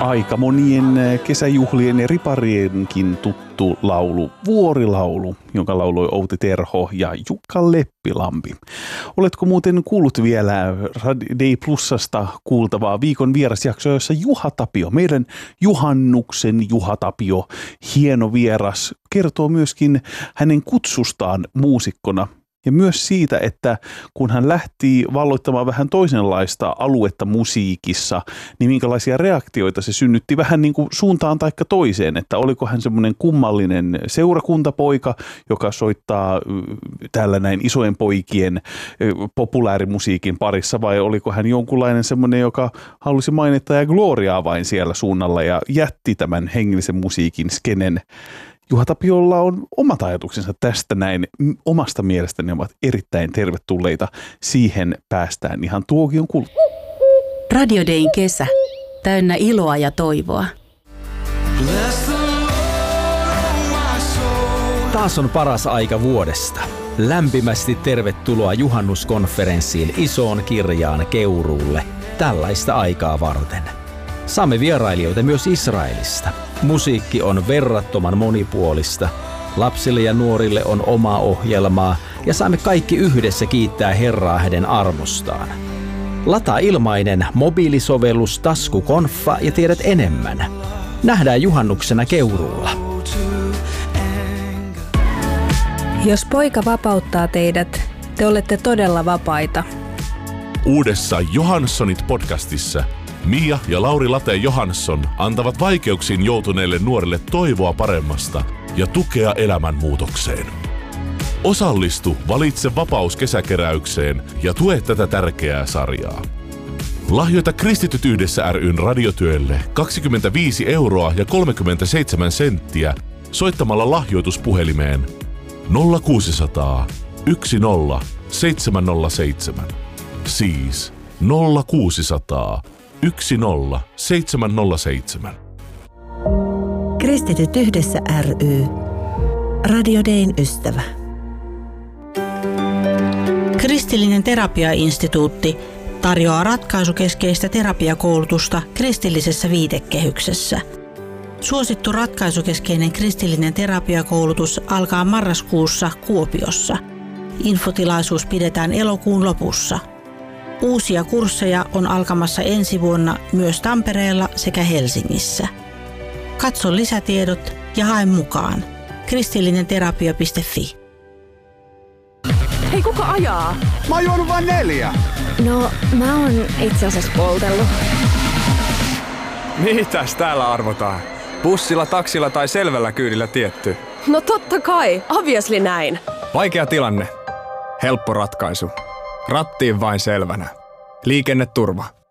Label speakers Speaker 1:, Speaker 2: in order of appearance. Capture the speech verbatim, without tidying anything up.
Speaker 1: Aika monien kesäjuhlien ja riparienkin tuttu laulu, Vuorilaulu, jonka lauloi Outi Terho ja Jukka Leppilampi. Oletko muuten kuullut vielä Radio Plusasta kuultavaa viikon vierasjaksoa, jossa Juha Tapio, meidän juhannuksen Juha Tapio, hieno vieras, kertoo myöskin hänen kutsustaan muusikkona. Ja myös siitä, että kun hän lähti valloittamaan vähän toisenlaista aluetta musiikissa, niin minkälaisia reaktioita se synnytti vähän niin kuin suuntaan taikka toiseen. Että oliko hän semmoinen kummallinen seurakuntapoika, joka soittaa täällä näin isojen poikien populaarimusiikin parissa, vai oliko hän jonkunlainen semmoinen, joka halusi mainita ja gloriaa vain siellä suunnalla ja jätti tämän hengellisen musiikin skenen. Juha Tapiolla on omat ajatuksensa tästä näin. Omasta mielestäni ovat erittäin tervetulleita. Siihen päästään ihan tuokion kuluttua.
Speaker 2: Radio Dayn kesä. Täynnä iloa ja toivoa.
Speaker 3: Taas on paras aika vuodesta. Lämpimästi tervetuloa juhannuskonferenssiin Isoon Kirjaan Keuruulle tällaista aikaa varten. Saamme vierailijoita myös Israelista. Musiikki on verrattoman monipuolista. Lapsille ja nuorille on omaa ohjelmaa ja saamme kaikki yhdessä kiittää Herraa hänen armostaan. Lataa ilmainen mobiilisovellus Taskukonfa ja tiedät enemmän. Nähdään juhannuksena Keuruulla.
Speaker 4: Jos poika vapauttaa teidät, te olette todella vapaita.
Speaker 5: Uudessa Johanssonit podcastissa Mia ja Lauri Late Johansson antavat vaikeuksiin joutuneille nuorille toivoa paremmasta ja tukea elämänmuutokseen. Osallistu Valitse vapaus kesäkeräykseen ja tue tätä tärkeää sarjaa. Lahjoita Kristityt yhdessä ry:n radiotyölle kaksikymmentäviisi euroa ja kolmekymmentäseitsemän senttiä soittamalla lahjoituspuhelimeen nolla kuusisataa yksi nolla seitsemän nolla seitsemän. Siis nolla kuusisataa yksi nolla seitsemän nolla seitsemän.
Speaker 6: Kristityt yhdessä ry. Radio Dayn ystävä.
Speaker 7: Kristillinen terapiainstituutti tarjoaa ratkaisukeskeistä terapiakoulutusta kristillisessä viitekehyksessä. Suosittu ratkaisukeskeinen kristillinen terapiakoulutus alkaa marraskuussa Kuopiossa. Infotilaisuus pidetään elokuun lopussa. Uusia kursseja on alkamassa ensi vuonna myös Tampereella sekä Helsingissä. Katso lisätiedot ja hae mukaan. kristillinenterapia piste fi.
Speaker 8: Hei, kuka ajaa?
Speaker 9: Mä oon juonut vain neljä.
Speaker 8: No, mä oon itse asiassa poltellut.
Speaker 10: Mitäs täällä arvotaan? Bussilla, taksilla tai selvällä kyydillä tietty?
Speaker 8: No totta kai, obviously näin.
Speaker 10: Vaikea tilanne. Helppo ratkaisu. Rattiin vain selvänä. Liikenneturva.